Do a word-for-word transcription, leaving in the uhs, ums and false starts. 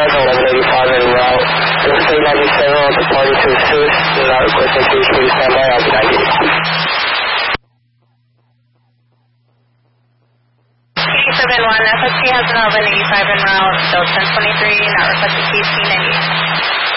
has eleven eighty-five en route. This is three ninety-seven with the party to assist. Not requesting please please stand by. I'll be ninety. seven one, F S T has an eleven eighty-five en route, still ten twenty-three, not requesting please P ninety.